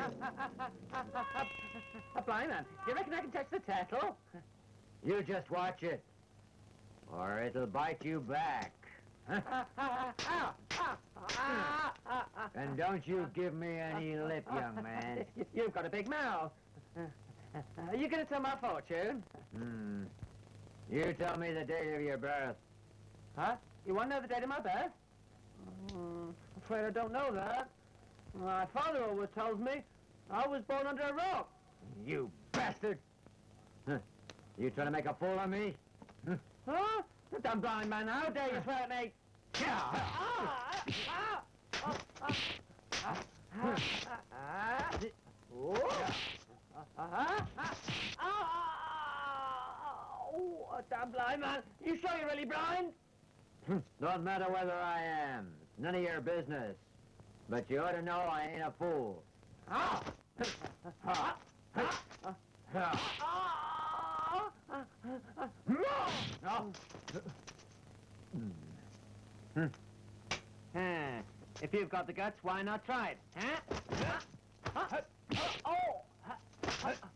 A blind man. Do you reckon I can touch the turtle? You just watch it, or it'll bite you back. And don't you give me any lip, young man. You've got a big mouth. Are you going to tell my fortune? You tell me the date of your birth. Huh? You want to know the date of my birth? Afraid I don't know that. My father always tells me I was born under a rock. You bastard! You trying to make a fool of me? Huh? The damn blind man, how dare you swear at me? Oh, damn blind man. You sure you're really blind? Don't matter whether I am. It's none of your business. But you ought to know I ain't a fool. If you've got the guts, why not try it? Huh?